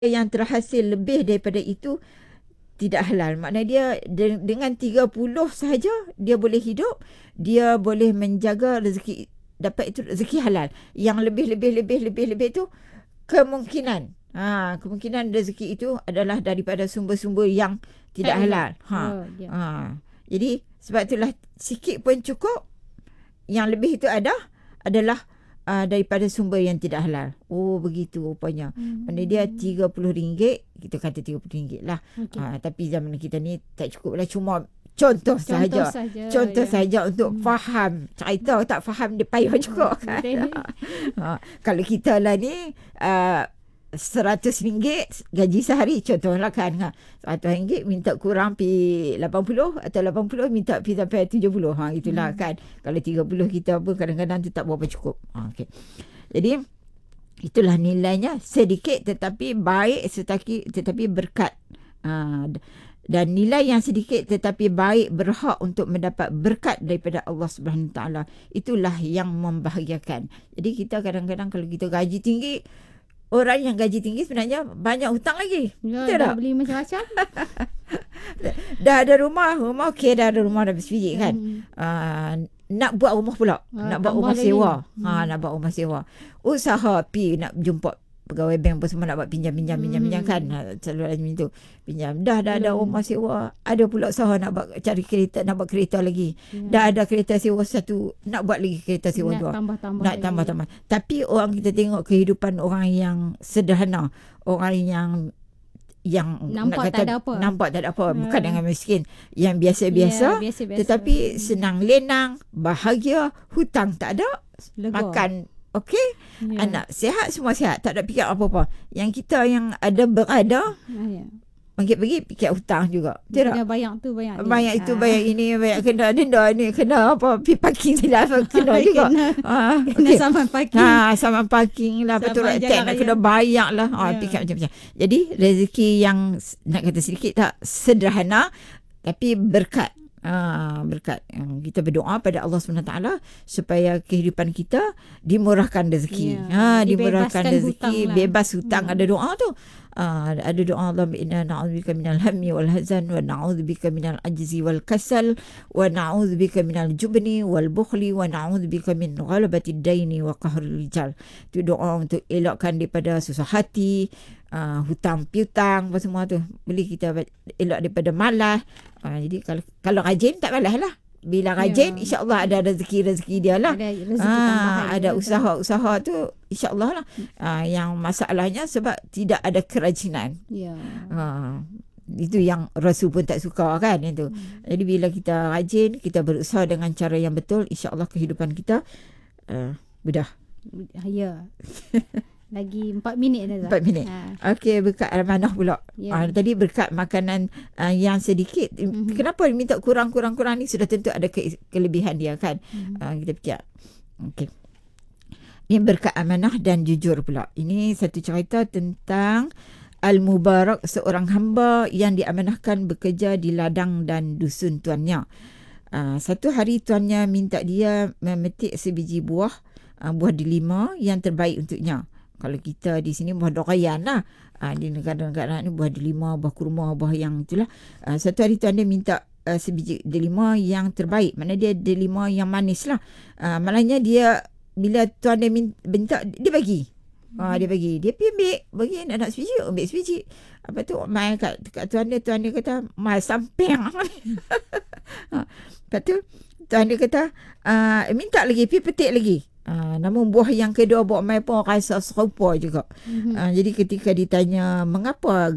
yang terhasil lebih daripada itu tidak halal. Maknanya dia dengan 30 sahaja dia boleh hidup, dia boleh menjaga rezeki, dapat itu rezeki halal. Yang lebih itu kemungkinan kemungkinan rezeki itu adalah daripada sumber-sumber yang tidak halal. Jadi sebab itulah sikit pun cukup, yang lebih itu adalah daripada sumber yang tidak halal. Oh, begitu rupanya. Maksudnya dia RM30, kita kata RM30 lah. Okay. Tapi zaman kita ni tak cukup lah, cuma contoh sahaja. Contoh sahaja untuk faham. Cerita tak faham dia payah juga kan. Kalau kita lah ni RM100 gaji sehari contohlah kan, RM100 minta kurang pi 80 atau 80 minta pi sampai 70, itulah kan. Kalau 30 kita pun kadang-kadang tu tak berapa cukup. Okay. Jadi itulah nilainya, sedikit tetapi baik, tetapi berkat. Dan nilai yang sedikit tetapi baik, berhak untuk mendapat berkat daripada Allah Subhanahu Taala. Itulah yang membahagiakan. Jadi kita kadang-kadang kalau kita gaji tinggi, orang yang gaji tinggi sebenarnya banyak hutang lagi. Ya, betul dah tak? beli macam-macam. Dah ada rumah okey, dah ada rumah dah bersebiji kan. Nak buat rumah pula, nak buat rumah sewa. Nak buat rumah sewa. Usaha pi nak jumpa pegawai bank pun semua nak buat pinjam kan. Selalu ada macam tu. Pinjam. Dah ada rumah sewa. Ada pula usaha nak buat cari kereta, nak buat kereta lagi. Dah ada kereta sewa satu, nak buat lagi kereta sewa dua. Nak tambah. Tapi orang kita tengok kehidupan orang yang sederhana, orang yang nampak tak ada apa. Bukan dengan miskin, yang biasa-biasa, tetapi senang lenang, bahagia, hutang tak ada, makan okey, anak sihat, semua sihat, tak ada fikir apa-apa. Yang kita yang ada berada, pagi-pagi fikir hutang juga. Kena bayar tu, bayar itu, bayar ini, bayar kena denda ni, kena apa, pergi parking silap, kena juga. Kena saman parking. Saman parking lah, betul, nak kena bayar lah. Fikir macam-macam. Jadi rezeki yang nak kata sedikit tak, sederhana tapi berkat. Berkat. Kita berdoa pada Allah SWT supaya kehidupan kita dimurahkan rezeki. Dimurahkan rezeki, bebas hutang. Ada doa tu. Ada doa, Allahumma inna na'udzubika minal hammi wal hazan wa na'udzubika minal ajzi wal kasal wa na'udzubika minal jubni wal bukhli wa na'udzubika min ghalabatid daini wa qahril rijal. Itu doa untuk elakkan daripada susah hati, hutang piutang apa semua tu. Boleh kita elak daripada malas. Jadi kalau rajin tak malas lah. Bila rajin, insya-Allah ada rezeki dia lah. Ada rezeki tambahan. Ada usaha-usaha tu insya-Allah lah. Yang masalahnya sebab tidak ada kerajinan. Itu yang Rasul pun tak suka kan itu. Jadi bila kita rajin, kita berusaha dengan cara yang betul, insya-Allah kehidupan kita mudah. Ya. Lagi 4 minit dah. 4 minit. Okey, berkat amanah pula. Tadi berkat makanan yang sedikit. Kenapa minta kurang ni? Sudah tentu ada kelebihan dia kan. Kita fikir. Okey. Ini berkat amanah dan jujur pula. Ini satu cerita tentang Al-Mubarak, seorang hamba yang diamanahkan bekerja di ladang dan dusun tuannya. Satu hari tuannya minta dia memetik sebiji buah delima yang terbaik untuknya. Kalau kita di sini buah durian lah. Di negara-negara ni buah delima, buah kurma, buah yang itulah. Satu hari tuan dia minta sebiji delima yang terbaik. Maknanya dia delima yang manis lah. Malahnya dia, bila tuan dia minta, dia bagi. Dia bagi. Dia pergi ambil. Bagi nak sebiji, ambil sebiji. Apa tu, main kat tuan dia kata, mal samping. Lepas tu, tuan dia kata, minta lagi, pergi petik lagi. Namun buah yang kedua buat mai pun rasa serupa juga. Jadi ketika ditanya mengapa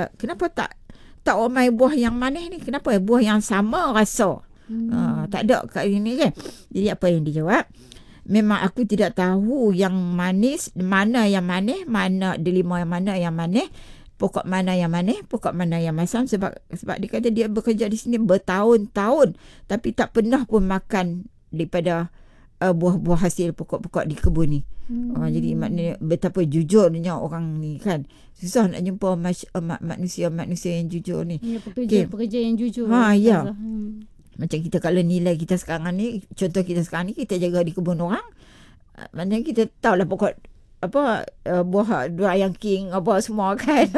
tak mai buah yang manis ni, kenapa buah yang sama rasa tak ada kat ini kan. Jadi apa yang dijawab, memang aku tidak tahu yang manis mana yang manis, mana delima yang mana yang manis, pokok mana yang manis, pokok mana yang masam. Sebab dia kata dia bekerja di sini bertahun-tahun tapi tak pernah pun makan daripada buah-buah hasil pokok-pokok di kebun ni. Jadi maknanya betapa jujurnya orang ni kan. Susah nak jumpa manusia yang jujur ni. Pekerja yang jujur. Ya. Macam kita kalau nilai kita sekarang ni, contoh kita sekarang ni, kita jaga di kebun orang. Maknanya kita tahulah pokok buah ayam king apa semua kan.